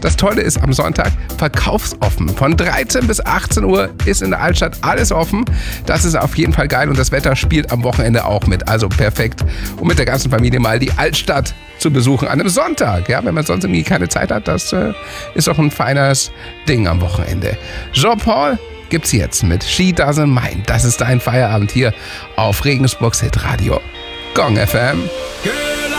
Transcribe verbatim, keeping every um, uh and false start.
Das Tolle ist, am Sonntag verkaufsoffen. Von dreizehn bis achtzehn Uhr ist in der Altstadt alles offen. Das ist auf jeden Fall geil und das Wetter spielt am Wochenende auch mit. Also perfekt, um mit der ganzen Familie mal die Altstadt zu besuchen an einem Sonntag. Ja, wenn man sonst irgendwie keine Zeit hat, das äh, ist doch ein feines Ding am Wochenende. Jean-Paul gibt's jetzt mit She Doesn't Mind. Das ist dein Feierabend hier auf Regensburgs Hitradio. Gong F M.